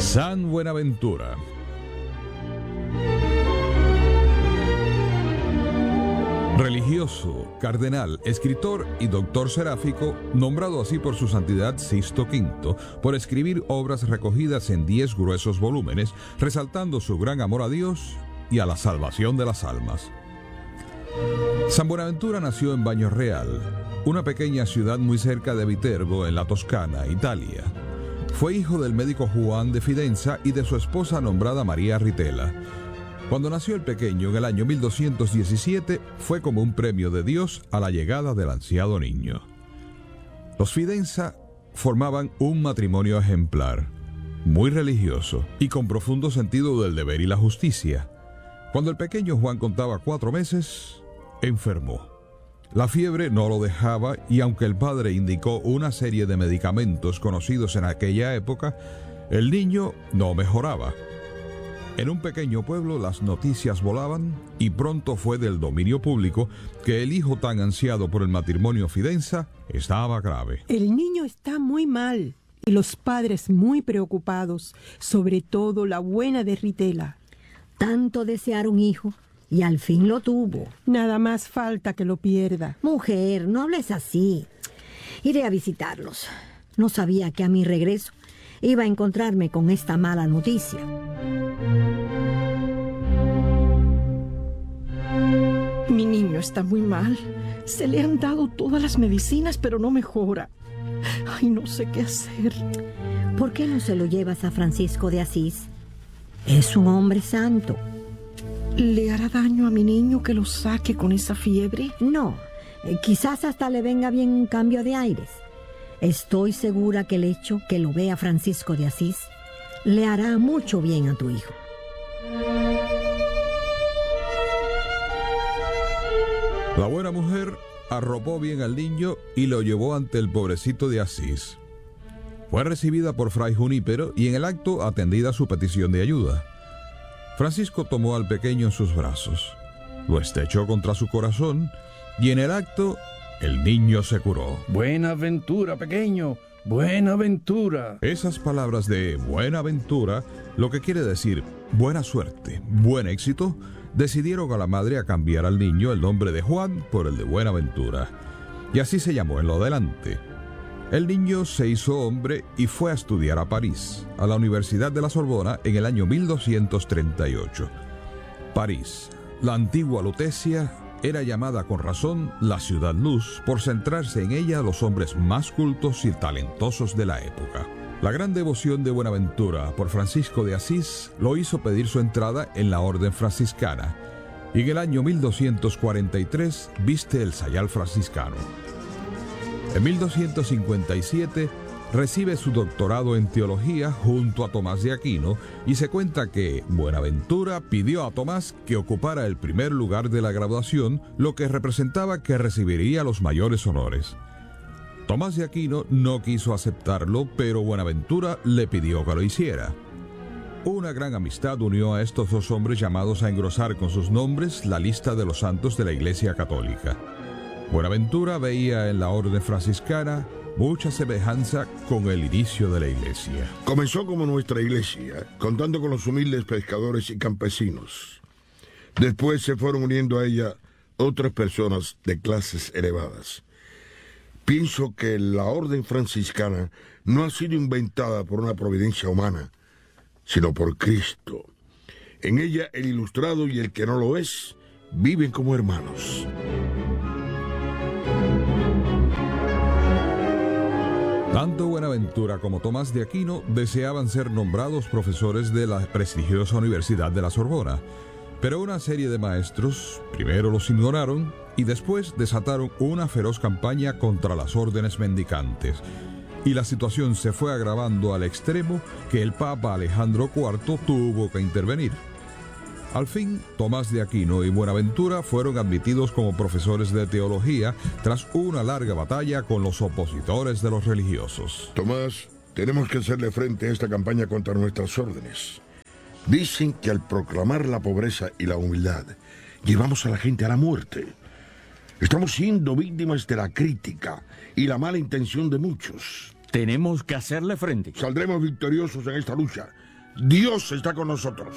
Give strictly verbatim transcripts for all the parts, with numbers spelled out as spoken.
San Buenaventura. Religioso, cardenal, escritor y doctor seráfico, nombrado así por su santidad Sixto quinto, por escribir obras recogidas en diez gruesos volúmenes, resaltando su gran amor a Dios y a la salvación de las almas. San Buenaventura nació en Baños-Real, una pequeña ciudad muy cerca de Viterbo, en la Toscana, Italia. Fue hijo del médico Juan de Fidenza y de su esposa nombrada María Ritela. Cuando nació el pequeño en el año mil doscientos diecisiete, fue como un premio de Dios a la llegada del ansiado niño. Los Fidenza formaban un matrimonio ejemplar, muy religioso y con profundo sentido del deber y la justicia. Cuando el pequeño Juan contaba cuatro meses, enfermó. La fiebre no lo dejaba y aunque el padre indicó una serie de medicamentos conocidos en aquella época, el niño no mejoraba. En un pequeño pueblo las noticias volaban y pronto fue del dominio público que el hijo tan ansiado por el matrimonio Fidenza estaba grave. El niño está muy mal y los padres muy preocupados, sobre todo la buena de Ritela. Tanto desear un hijo y al fin lo tuvo. Nada más falta que lo pierda. Mujer, no hables así. Iré a visitarlos. No sabía que a mi regreso iba a encontrarme con esta mala noticia. Mi niño está muy mal. Se le han dado todas las medicinas, pero no mejora. Ay, no sé qué hacer. ¿Por qué no se lo llevas a Francisco de Asís? Es un hombre santo. ¿Le hará daño a mi niño que lo saque con esa fiebre? No, eh, quizás hasta le venga bien un cambio de aires. Estoy segura que el hecho que lo vea Francisco de Asís le hará mucho bien a tu hijo. La buena mujer arropó bien al niño y lo llevó ante el pobrecito de Asís. Fue recibida por Fray Junípero y en el acto atendida su petición de ayuda. Francisco tomó al pequeño en sus brazos, lo estrechó contra su corazón y en el acto el niño se curó. Buenaventura, pequeño, Buenaventura. Esas palabras de Buenaventura, lo que quiere decir buena suerte, buen éxito, decidieron a la madre a cambiar al niño el nombre de Juan por el de Buenaventura. Y así se llamó en lo adelante. El niño se hizo hombre y fue a estudiar a París, a la Universidad de la Sorbona, en el año mil doscientos treinta y ocho. París, la antigua Lutecia, era llamada con razón la Ciudad Luz por centrarse en ella los hombres más cultos y talentosos de la época. La gran devoción de Buenaventura por Francisco de Asís lo hizo pedir su entrada en la orden franciscana, y en el año mil doscientos cuarenta y tres viste el sayal franciscano. En mil doscientos cincuenta y siete recibe su doctorado en teología junto a Tomás de Aquino y se cuenta que Buenaventura pidió a Tomás que ocupara el primer lugar de la graduación, lo que representaba que recibiría los mayores honores. Tomás de Aquino no quiso aceptarlo, pero Buenaventura le pidió que lo hiciera. Una gran amistad unió a estos dos hombres llamados a engrosar con sus nombres la lista de los santos de la Iglesia Católica. Buenaventura veía en la orden franciscana mucha semejanza con el inicio de la Iglesia. Comenzó como nuestra Iglesia, contando con los humildes pescadores y campesinos. Después se fueron uniendo a ella otras personas de clases elevadas. Pienso que la orden franciscana no ha sido inventada por una providencia humana, sino por Cristo. En ella el ilustrado y el que no lo es viven como hermanos. Tanto Buenaventura como Tomás de Aquino deseaban ser nombrados profesores de la prestigiosa Universidad de la Sorbona, pero una serie de maestros primero los ignoraron y después desataron una feroz campaña contra las órdenes mendicantes, y la situación se fue agravando al extremo que el Papa Alejandro cuarto tuvo que intervenir. Al fin, Tomás de Aquino y Buenaventura fueron admitidos como profesores de teología tras una larga batalla con los opositores de los religiosos. Tomás, tenemos que hacerle frente a esta campaña contra nuestras órdenes. Dicen que al proclamar la pobreza y la humildad, llevamos a la gente a la muerte. Estamos siendo víctimas de la crítica y la mala intención de muchos. Tenemos que hacerle frente. Saldremos victoriosos en esta lucha. Dios está con nosotros.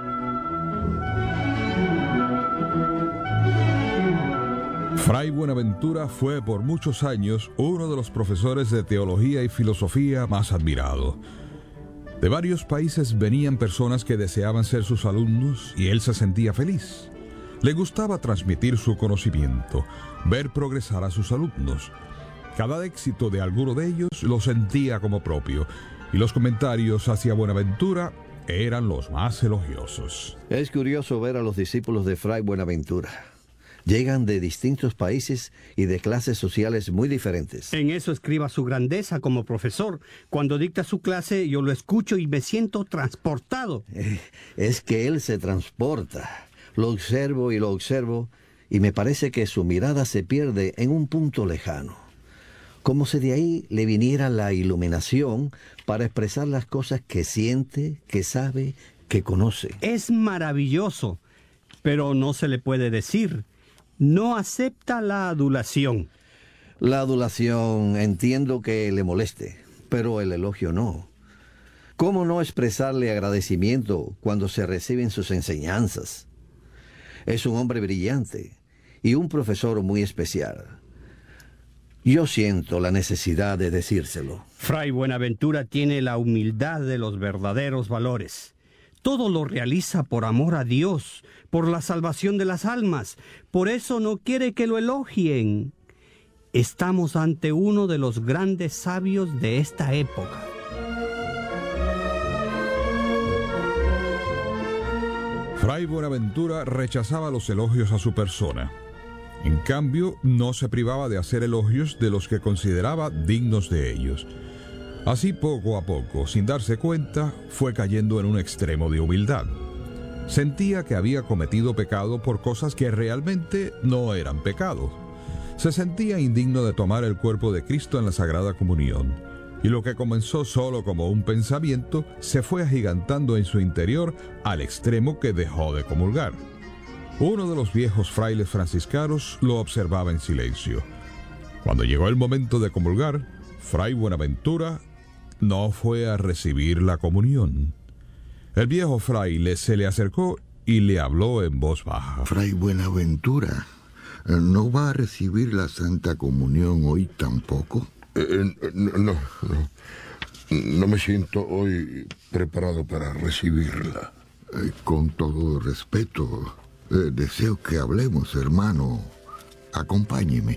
Fray Buenaventura fue por muchos años uno de los profesores de teología y filosofía más admirado. De varios países venían personas que deseaban ser sus alumnos y él se sentía feliz. Le gustaba transmitir su conocimiento, ver progresar a sus alumnos. Cada éxito de alguno de ellos lo sentía como propio, y los comentarios hacia Buenaventura eran los más elogiosos. Es curioso ver a los discípulos de Fray Buenaventura. Llegan de distintos países y de clases sociales muy diferentes. En eso escriba su grandeza como profesor. Cuando dicta su clase, yo lo escucho y me siento transportado. Eh, es que él se transporta. Lo observo y lo observo, y me parece que su mirada se pierde en un punto lejano. Como si de ahí le viniera la iluminación para expresar las cosas que siente, que sabe, que conoce. Es maravilloso, pero no se le puede decir. No acepta la adulación. La adulación entiendo que le moleste, pero el elogio no. ¿Cómo no expresarle agradecimiento cuando se reciben sus enseñanzas? Es un hombre brillante y un profesor muy especial. Yo siento la necesidad de decírselo. Fray Buenaventura tiene la humildad de los verdaderos valores. Todo lo realiza por amor a Dios, por la salvación de las almas. Por eso no quiere que lo elogien. Estamos ante uno de los grandes sabios de esta época. Fray Buenaventura rechazaba los elogios a su persona. En cambio, no se privaba de hacer elogios de los que consideraba dignos de ellos. Así, poco a poco, sin darse cuenta, fue cayendo en un extremo de humildad. Sentía que había cometido pecado por cosas que realmente no eran pecado. Se sentía indigno de tomar el cuerpo de Cristo en la Sagrada Comunión, y lo que comenzó solo como un pensamiento se fue agigantando en su interior al extremo que dejó de comulgar. Uno de los viejos frailes franciscanos lo observaba en silencio. Cuando llegó el momento de comulgar, Fray Buenaventura no fue a recibir la comunión. El viejo fraile se le acercó y le habló en voz baja. Fray Buenaventura, ¿no va a recibir la Santa Comunión hoy tampoco? Eh, no, no, no. No me siento hoy preparado para recibirla. Eh, con todo respeto, eh, deseo que hablemos, hermano. Acompáñeme.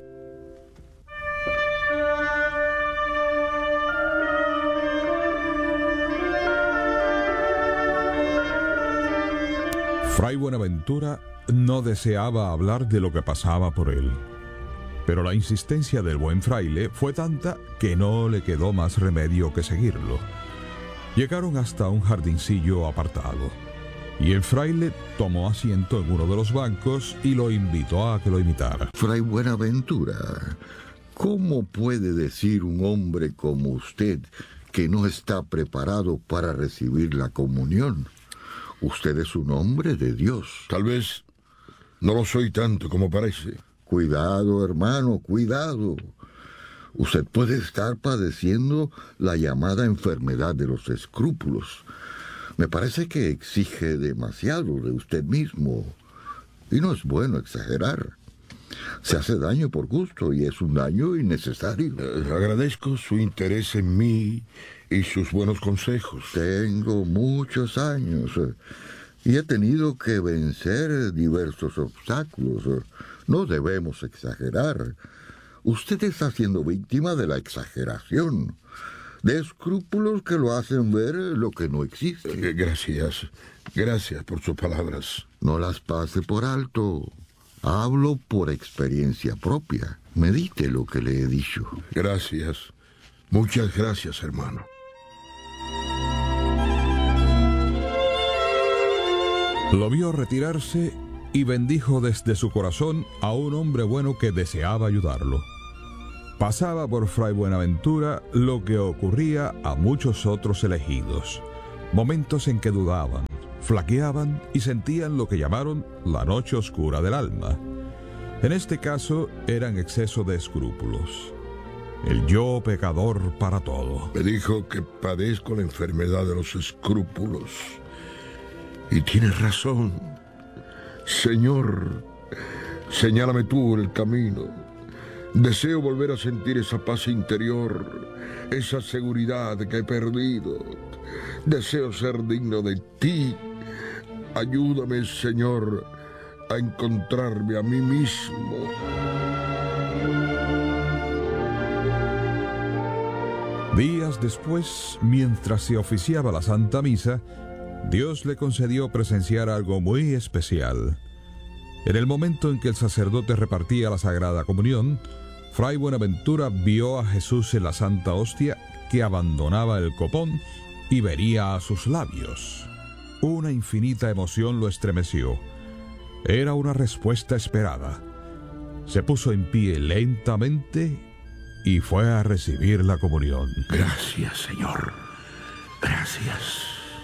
Fray Buenaventura no deseaba hablar de lo que pasaba por él, pero la insistencia del buen fraile fue tanta que no le quedó más remedio que seguirlo. Llegaron hasta un jardincillo apartado, y el fraile tomó asiento en uno de los bancos y lo invitó a que lo imitara. Fray Buenaventura, ¿cómo puede decir un hombre como usted que no está preparado para recibir la comunión? Usted es un hombre de Dios. Tal vez no lo soy tanto como parece. Cuidado, hermano, cuidado. Usted puede estar padeciendo la llamada enfermedad de los escrúpulos. Me parece que exige demasiado de usted mismo. Y no es bueno exagerar. Se hace daño por gusto y es un daño innecesario. Eh, agradezco su interés en mí y sus buenos consejos. Tengo muchos años eh, y he tenido que vencer diversos obstáculos. No debemos exagerar. Usted está siendo víctima de la exageración, de escrúpulos que lo hacen ver lo que no existe. Eh, gracias, gracias por sus palabras. No las pase por alto. Hablo por experiencia propia. Medite lo que le he dicho. Gracias. Muchas gracias, hermano. Lo vio retirarse y bendijo desde su corazón a un hombre bueno que deseaba ayudarlo. Pasaba por Fray Buenaventura lo que ocurría a muchos otros elegidos. Momentos en que dudaban, flaqueaban y sentían lo que llamaron la noche oscura del alma. En este caso eran exceso de escrúpulos. el yo pecador para todo. Me dijo que padezco la enfermedad de los escrúpulos. Y tienes razón. Señor, señálame tú el camino. Deseo volver a sentir esa paz interior, esa seguridad que he perdido. Deseo ser digno de ti. Ayúdame, Señor, a encontrarme a mí mismo. Días después, mientras se oficiaba la Santa Misa, Dios le concedió presenciar algo muy especial. En el momento en que el sacerdote repartía la Sagrada Comunión, Fray Buenaventura vio a Jesús en la Santa Hostia, que abandonaba el copón y vería a sus labios. Una infinita emoción lo estremeció. Era una respuesta esperada. Se puso en pie lentamente y fue a recibir la comunión. Gracias, Señor. Gracias.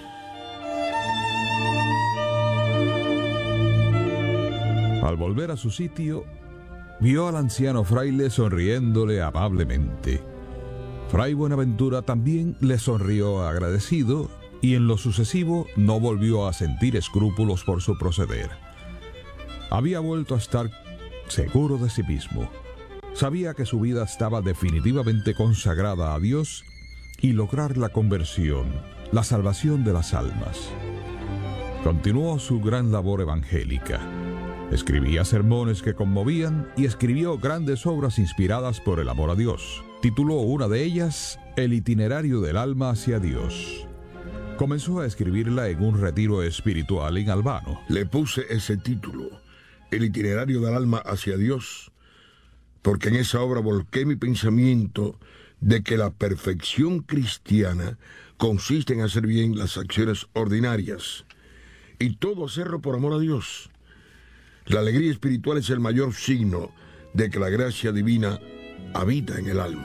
Al volver a su sitio, vio al anciano fraile sonriéndole amablemente. Fray Buenaventura también le sonrió agradecido y en lo sucesivo no volvió a sentir escrúpulos por su proceder. Había vuelto a estar seguro de sí mismo. Sabía que su vida estaba definitivamente consagrada a Dios y lograr la conversión, la salvación de las almas. Continuó su gran labor evangélica. Escribía sermones que conmovían y escribió grandes obras inspiradas por el amor a Dios. Tituló una de ellas El itinerario del alma hacia Dios. Comenzó a escribirla en un retiro espiritual en Albano. Le puse ese título, El itinerario del alma hacia Dios, porque en esa obra volqué mi pensamiento de que la perfección cristiana consiste en hacer bien las acciones ordinarias y todo hacerlo por amor a Dios. La alegría espiritual es el mayor signo de que la gracia divina habita en el alma.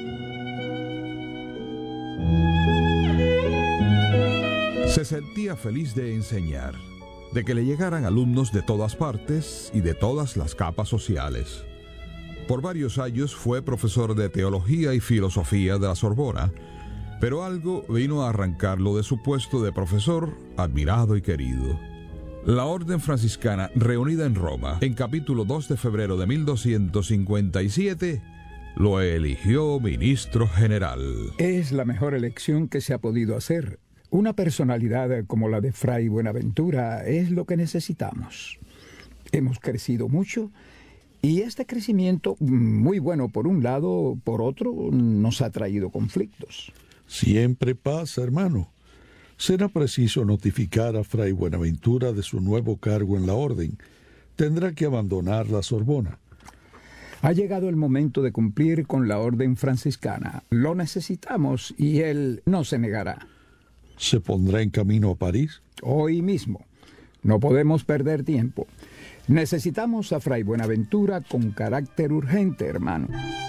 Se sentía feliz de enseñar, de que le llegaran alumnos de todas partes y de todas las capas sociales. Por varios años fue profesor de teología y filosofía de la Sorbona, pero algo vino a arrancarlo de su puesto de profesor, admirado y querido. La orden franciscana, reunida en Roma, en capítulo dos de febrero de mil doscientos cincuenta y siete, lo eligió ministro general. Es la mejor elección que se ha podido hacer. Una personalidad como la de Fray Buenaventura es lo que necesitamos. Hemos crecido mucho y este crecimiento, muy bueno por un lado, por otro, nos ha traído conflictos. Siempre pasa, hermano. Será preciso notificar a Fray Buenaventura de su nuevo cargo en la orden. Tendrá que abandonar la Sorbona. Ha llegado el momento de cumplir con la orden franciscana. Lo necesitamos y él no se negará. ¿Se pondrá en camino a París? Hoy mismo. No podemos perder tiempo. Necesitamos a Fray Buenaventura con carácter urgente, hermano.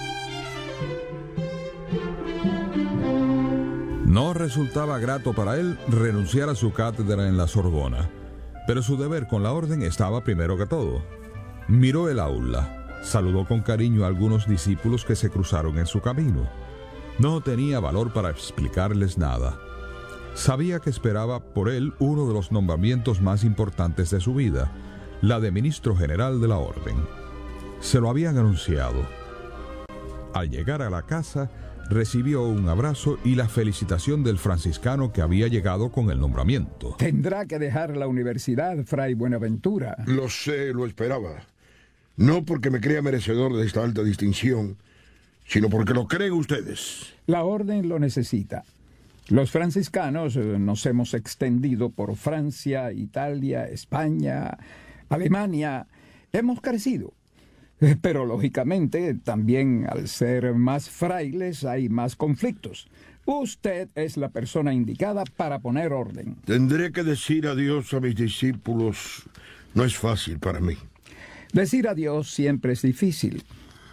No resultaba grato para él renunciar a su cátedra en la Sorbona, pero su deber con la orden estaba primero que todo. Miró el aula, saludó con cariño a algunos discípulos que se cruzaron en su camino. No tenía valor para explicarles nada. Sabía que esperaba por él uno de los nombramientos más importantes de su vida, la de ministro general de la orden. Se lo habían anunciado. Al llegar a la casa, recibió un abrazo y la felicitación del franciscano que había llegado con el nombramiento. Tendrá que dejar la universidad, Fray Buenaventura. Lo sé, lo esperaba. No porque me crea merecedor de esta alta distinción, sino porque lo creen ustedes. La orden lo necesita. Los franciscanos eh, nos hemos extendido por Francia, Italia, España, Alemania. Hemos crecido. Pero lógicamente también al ser más frailes hay más conflictos. Usted es la persona indicada para poner orden. Tendré que decir adiós a mis discípulos. No es fácil para mí. Decir adiós siempre es difícil.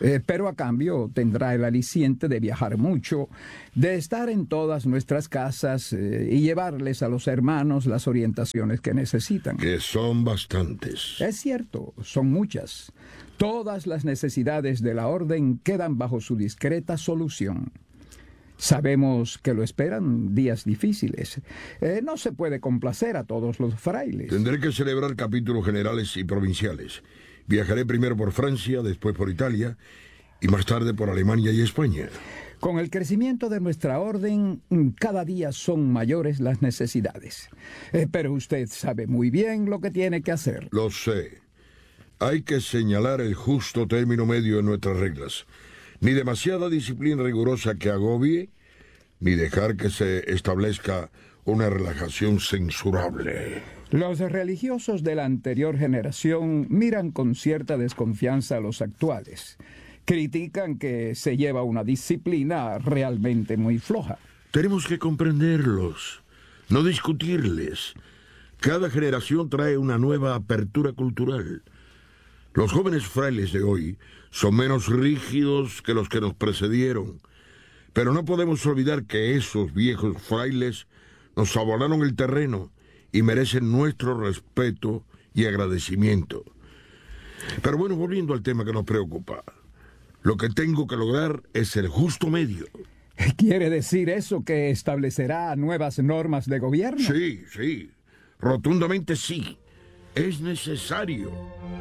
Eh, pero a cambio tendrá el aliciente de viajar mucho, de estar en todas nuestras casas eh, y llevarles a los hermanos las orientaciones que necesitan. Que son bastantes. Es cierto, son muchas. Todas las necesidades de la orden quedan bajo su discreta solución. Sabemos que lo esperan días difíciles. Eh, no se puede complacer a todos los frailes. Tendré que celebrar capítulos generales y provinciales. Viajaré primero por Francia, después por Italia y más tarde por Alemania y España. Con el crecimiento de nuestra orden, cada día son mayores las necesidades. Eh, pero usted sabe muy bien lo que tiene que hacer. Lo sé. Hay que señalar el justo término medio en nuestras reglas. Ni demasiada disciplina rigurosa que agobie, ni dejar que se establezca una relajación censurable. Los religiosos de la anterior generación miran con cierta desconfianza a los actuales. Critican que se lleva una disciplina realmente muy floja. Tenemos que comprenderlos, no discutirles. Cada generación trae una nueva apertura cultural. Los jóvenes frailes de hoy son menos rígidos que los que nos precedieron, pero no podemos olvidar que esos viejos frailes nos abonaron el terreno y merecen nuestro respeto y agradecimiento. Pero bueno, volviendo al tema que nos preocupa, lo que tengo que lograr es el justo medio. ¿Quiere decir eso que establecerá nuevas normas de gobierno? Sí, sí, rotundamente sí. Es necesario.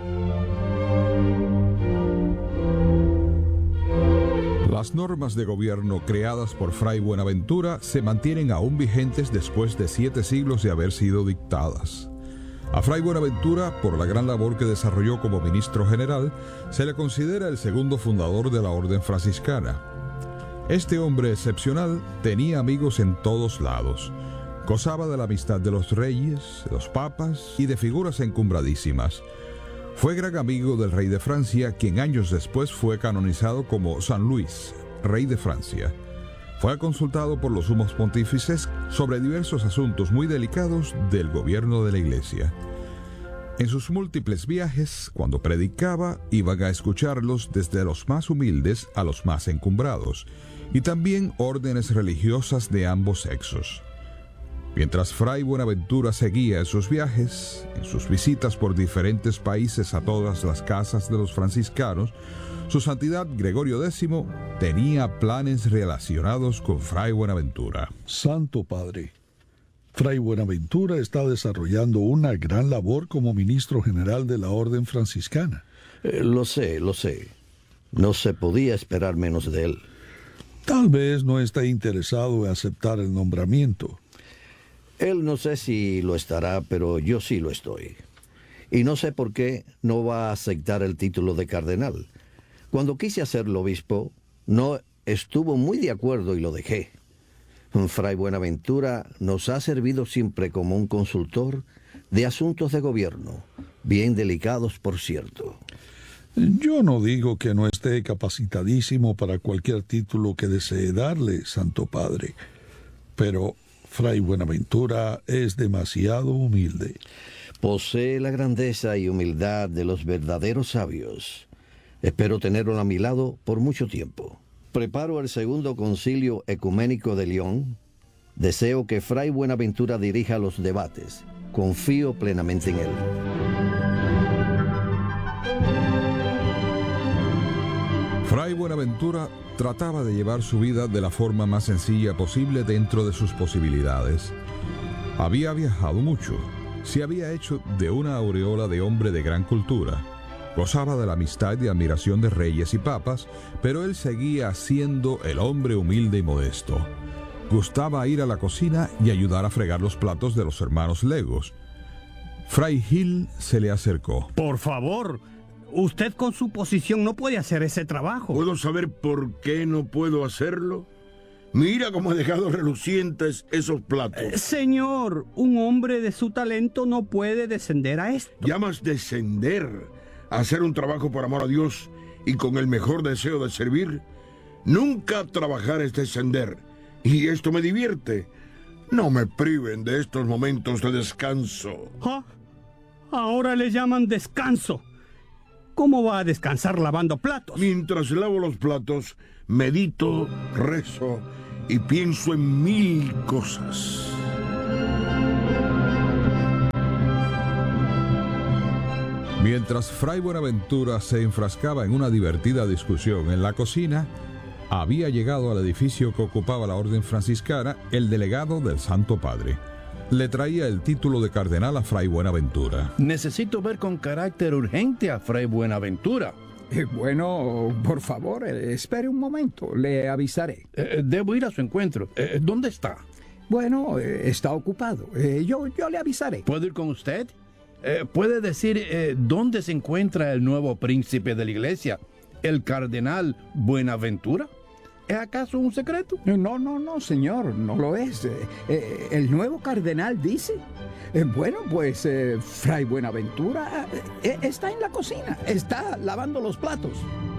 Las normas de gobierno creadas por Fray Buenaventura se mantienen aún vigentes después de siete siglos de haber sido dictadas. A Fray Buenaventura, por la gran labor que desarrolló como ministro general, se le considera el segundo fundador de la orden franciscana. Este hombre excepcional tenía amigos en todos lados. Gozaba de la amistad de los reyes, de los papas y de figuras encumbradísimas. Fue gran amigo del rey de Francia, quien años después fue canonizado como San Luis, rey de Francia. Fue consultado por los sumos pontífices sobre diversos asuntos muy delicados del gobierno de la Iglesia. En sus múltiples viajes, cuando predicaba, iban a escucharlos desde los más humildes a los más encumbrados, y también órdenes religiosas de ambos sexos. Mientras Fray Buenaventura seguía en sus viajes, en sus visitas por diferentes países a todas las casas de los franciscanos, su santidad Gregorio décimo tenía planes relacionados con Fray Buenaventura. Santo Padre, Fray Buenaventura está desarrollando una gran labor como ministro general de la Orden Franciscana. Eh, lo sé, lo sé. No se podía esperar menos de él. Tal vez no esté interesado en aceptar el nombramiento. Él no sé si lo estará, pero yo sí lo estoy. Y no sé por qué no va a aceptar el título de cardenal. Cuando quise hacerlo obispo, no estuvo muy de acuerdo y lo dejé. Fray Buenaventura nos ha servido siempre como un consultor de asuntos de gobierno, bien delicados, por cierto. Yo no digo que no esté capacitadísimo para cualquier título que desee darle, Santo Padre, pero Fray Buenaventura es demasiado humilde. Posee la grandeza y humildad de los verdaderos sabios. Espero tenerlo a mi lado por mucho tiempo. Preparo el segundo concilio ecuménico de León. Deseo que Fray Buenaventura dirija los debates. Confío plenamente en él. Fray Buenaventura trataba de llevar su vida de la forma más sencilla posible dentro de sus posibilidades. Había viajado mucho, se había hecho de una aureola de hombre de gran cultura, gozaba de la amistad y admiración de reyes y papas, pero él seguía siendo el hombre humilde y modesto. Gustaba ir a la cocina y ayudar a fregar los platos de los hermanos legos. Fray Gil se le acercó. Por favor, usted con su posición no puede hacer ese trabajo. ¿Puedo saber por qué no puedo hacerlo? Mira cómo he dejado relucientes esos platos. Eh, señor, un hombre de su talento no puede descender a esto. ¿Llamas descender a hacer un trabajo por amor a Dios y con el mejor deseo de servir? Nunca trabajar es descender, y esto me divierte. No me priven de estos momentos de descanso. ¿Ah? Ahora le llaman descanso. ¿Cómo va a descansar lavando platos? Mientras lavo los platos, medito, rezo y pienso en mil cosas. Mientras Fray Buenaventura se enfrascaba en una divertida discusión en la cocina, había llegado al edificio que ocupaba la orden franciscana el delegado del Santo Padre. Le traía el título de cardenal a Fray Buenaventura. Necesito ver con carácter urgente a Fray Buenaventura. Eh, bueno, por favor, eh, espere un momento, le avisaré. Eh, debo ir a su encuentro. Eh, ¿Dónde está? Bueno, eh, está ocupado. Eh, yo, yo le avisaré. ¿Puedo ir con usted? Eh, ¿Puede decir eh, dónde se encuentra el nuevo príncipe de la iglesia, el cardenal Buenaventura? ¿Es acaso un secreto? No, no, no, señor, no lo es. Eh, eh, el nuevo cardenal dice. Eh, bueno, pues eh, Fray Buenaventura eh, está en la cocina, está lavando los platos.